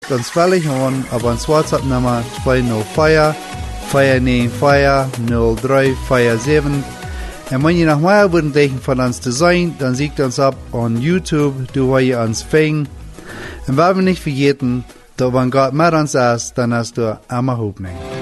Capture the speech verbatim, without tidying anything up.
ruft uns völlig an auf uns WhatsApp-Nummer zwei null vier, vier neun vier, null drei vier sieben. Und wenn ihr noch mehr würden von uns zu sein, dann siegt uns ab on YouTube, du wo ihr uns fing. Und wenn wir nicht vergessen, dass wenn Gott mit uns ist, dann hast du immer Hoffnung.